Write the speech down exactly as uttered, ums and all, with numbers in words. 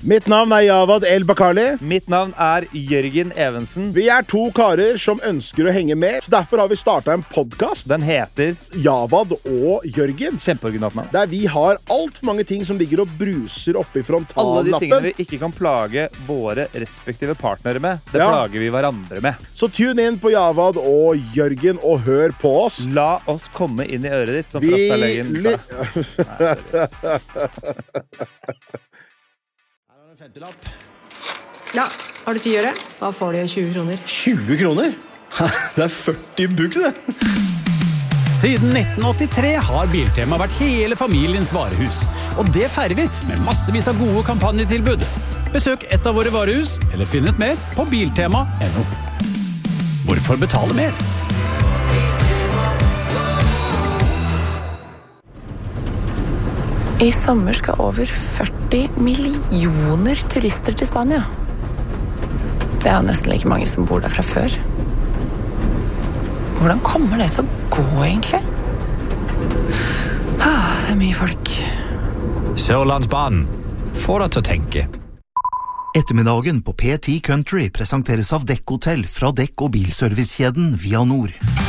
Mitt navn er Javad El Bakali. Mitt navn er Jørgen Evensen. Vi er to karer som ønsker å henge med, så derfor har vi startet en podcast. Den heter Javad og Jørgen. Kjempeoriginalt navn. Der vi har alt for mange ting som ligger og bruser oppe i Alle de frontallappen. tingene vi ikke kan plage våre respektive partnere med, det Ja. plager vi hverandre med. Så tune inn på Javad og Jørgen og hør på oss. La oss komme inn i øret ditt, som Vi Frastalegen sa. li- Nei, sorry. Ja, har du tid å gjøre? Da får du tjue kroner. tjue kroner? Det er førti bugg, det. Siden nitten åttitre har Biltema vært hele familiens varehus. Og det feirer vi med massevis av gode kampanjetilbud. Besøk et av våre varehus, eller finn ut mer på biltema punktum no. Hvorfor betale mer? I sommer skal over førti millioner turister til Spania. Det er jo nesten like mange som bor der fra før. Hvordan kommer det til å gå, egentlig? Ah, det er mye folk. Sørlandsbanen får deg til å tenke. Ettermiddagen på P ti Country presenteres av Dekk Hotel fra Dekk- og bilservicekjeden Via Nord.